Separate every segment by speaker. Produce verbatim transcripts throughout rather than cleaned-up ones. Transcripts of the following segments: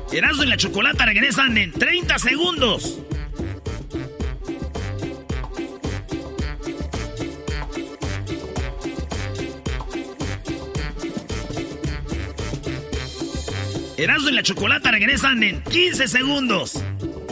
Speaker 1: Erasmo y la Chocolata regresan en treinta segundos. Erasmo y la Chocolata regresan en quince segundos.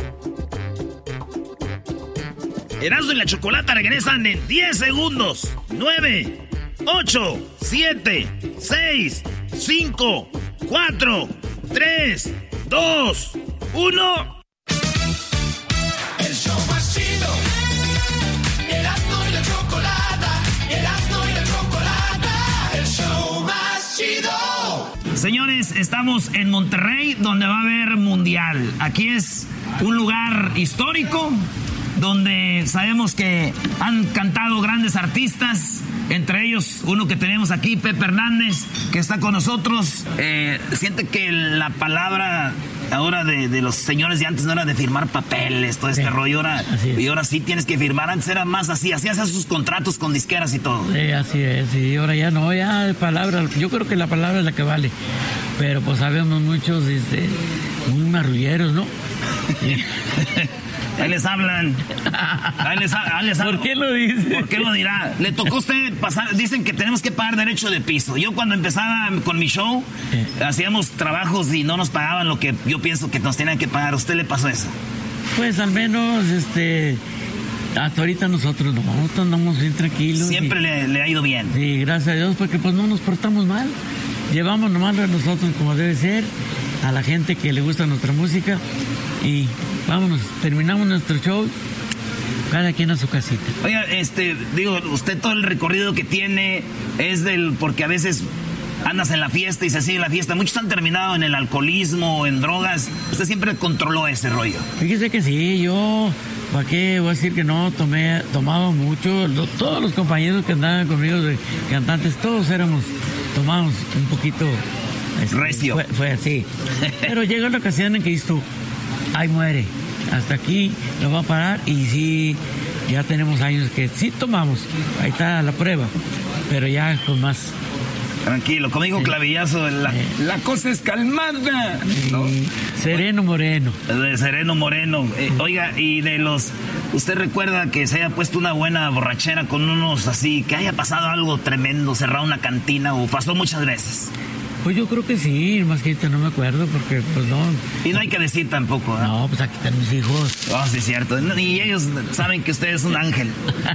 Speaker 1: Erasmo y la Chocolata regresan en diez segundos. nueve, ocho, siete, seis, cinco, cuatro, tres, dos, uno.
Speaker 2: El show más chido. Erasmo y la Chocolata. Erasmo y la Chocolata. El show más chido.
Speaker 1: Señores, estamos en Monterrey, donde va a haber mundial. Aquí es un lugar histórico, donde sabemos que han cantado grandes artistas, entre ellos uno que tenemos aquí, Pepe Hernández, que está con nosotros. Eh, siente que la palabra ahora de, de los señores de antes no era de firmar papeles, todo este sí, rollo, ahora, y ahora sí tienes que firmar. Antes era más así, hacías sus contratos con disqueras y todo.
Speaker 3: Sí, así es, y ahora ya no, ya palabra, yo creo que la palabra es la que vale, pero pues sabemos muchos este, muy marrulleros, ¿no?
Speaker 1: Ahí les hablan. Ahí les, ahí les hablan.
Speaker 3: ¿Por qué lo dice?
Speaker 1: ¿Por qué lo dirá? Le tocó a usted pasar. Dicen que tenemos que pagar derecho de piso. Yo cuando empezaba con mi show, eh. hacíamos trabajos y no nos pagaban lo que yo pienso que nos tenían que pagar. ¿A usted le pasó eso?
Speaker 3: Pues al menos, este... hasta ahorita nosotros no, nosotros andamos bien tranquilos.
Speaker 1: Siempre y, le, le ha ido bien.
Speaker 3: Sí, gracias a Dios, porque pues no nos portamos mal. Llevamos nomás a nosotros como debe ser, a la gente que le gusta nuestra música y vámonos, terminamos nuestro show, cada quien a su casita.
Speaker 1: Oiga, este, digo, usted todo el recorrido que tiene es del, porque a veces andas en la fiesta y se sigue la fiesta. Muchos han terminado en el alcoholismo, en drogas. Usted siempre controló ese rollo.
Speaker 3: Fíjese que sí, yo, ¿para qué voy a decir que no? Tomé, tomaba mucho. Lo, todos los compañeros que andaban conmigo de cantantes, todos éramos, tomábamos un poquito. Este,
Speaker 1: recio.
Speaker 3: Fue, fue así. Pero llega la ocasión en que dices tú, ahí muere. Hasta aquí lo va a parar y sí, ya tenemos años que sí tomamos. Ahí está la prueba. Pero ya con más.
Speaker 1: Tranquilo, como dijo sí. Clavillazo, la, sí. la cosa es calmada.
Speaker 3: Sí. ¿No? Sereno Moreno.
Speaker 1: De Sereno Moreno. Eh, oiga, y de los... ¿Usted recuerda que se haya puesto una buena borrachera con unos así, que haya pasado algo tremendo, cerrado una cantina o pasó muchas veces?
Speaker 3: Pues yo creo que sí, más que ahorita no me acuerdo porque pues no.
Speaker 1: Y no hay que decir tampoco, ¿no?
Speaker 3: No, pues aquí están mis hijos.
Speaker 1: Oh, sí, es cierto. Y ellos saben que usted es un ángel.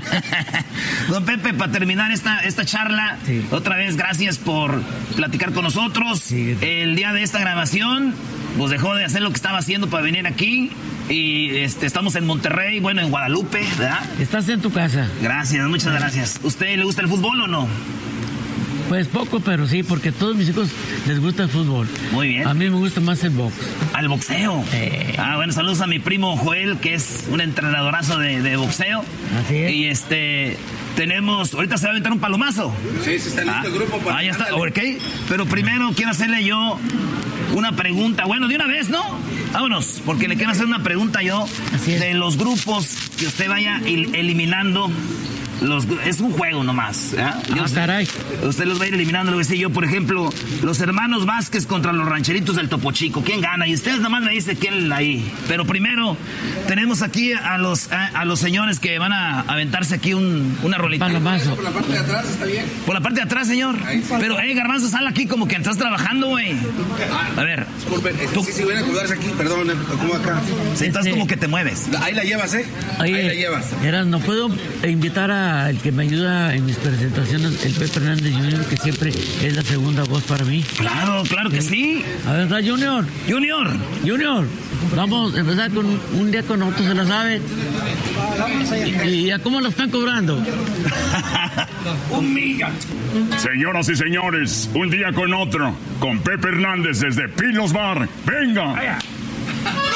Speaker 1: Don Pepe, para terminar esta, esta charla, sí. Otra vez gracias por platicar con nosotros. Sí. El día de esta grabación, pues dejó de hacer lo que estaba haciendo para venir aquí. Y este, estamos en Monterrey, bueno, en Guadalupe, ¿verdad?
Speaker 3: Estás en tu casa.
Speaker 1: Gracias, muchas gracias. ¿Usted le gusta el fútbol o no?
Speaker 3: Pues poco, pero sí, porque a todos mis hijos les gusta el fútbol.
Speaker 1: Muy bien.
Speaker 3: A mí me gusta más el box.
Speaker 1: ¿Al boxeo?
Speaker 3: Eh.
Speaker 1: Ah, bueno, saludos a mi primo Joel, que es un entrenadorazo de, de boxeo.
Speaker 3: Así es.
Speaker 1: Y este, tenemos, ahorita se va a aventar un palomazo.
Speaker 4: Sí, sí está listo ah, el grupo. Para
Speaker 1: ah, ya está, ok. Pero primero quiero hacerle yo una pregunta. Bueno, de una vez, ¿no? Vámonos, porque le quiero hacer una pregunta yo.
Speaker 3: Así es.
Speaker 1: De los grupos que usted vaya eliminando. Los, es un juego nomás. ¿eh?
Speaker 3: Ah,
Speaker 1: usted,
Speaker 3: caray.
Speaker 1: Usted los va a ir eliminando. Lo que sé yo, por ejemplo, los hermanos Vázquez contra los rancheritos del Topo Chico. ¿Quién gana? Y ustedes nomás me dicen quién ahí. Pero primero, tenemos aquí a los a, a los señores que van a aventarse aquí un, una rolita.
Speaker 3: Palomazo.
Speaker 4: Por la parte de atrás está bien.
Speaker 1: Por la parte de atrás, señor. Pero, eh, Garbanzo, sal aquí como que estás trabajando, güey.
Speaker 4: Ah,
Speaker 1: a ver.
Speaker 4: Disculpen, tú... sí, sí, ven a acordarse aquí, perdón, como acá.
Speaker 1: Sí, estás como que te mueves.
Speaker 4: Ahí la llevas, ¿eh?
Speaker 3: Oye,
Speaker 4: ahí la llevas.
Speaker 3: Eras, no puedo invitar a el que me ayuda en mis presentaciones, el Pepe Hernández junior, que siempre es la segunda voz para mí.
Speaker 1: Claro, claro que sí.
Speaker 3: A ver, ¿verdad, Junior?
Speaker 1: Junior.
Speaker 3: Junior, vamos a empezar con un día con nosotros, se la saben. ¿Y a cómo lo están cobrando?
Speaker 1: Un millón.
Speaker 5: Señoras y señores, un día con otro, con Pepe Hernández desde Pilos Bar. ¡Venga!